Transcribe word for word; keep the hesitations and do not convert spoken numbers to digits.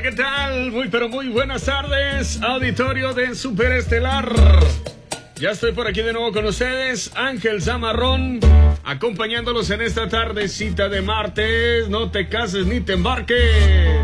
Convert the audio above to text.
Hola, ¿qué tal? Muy, pero muy buenas tardes, auditorio de Superestelar. Ya estoy por aquí de nuevo con ustedes, Ángel Zamarrón, acompañándolos en esta tardecita de martes. No te cases ni te embarques.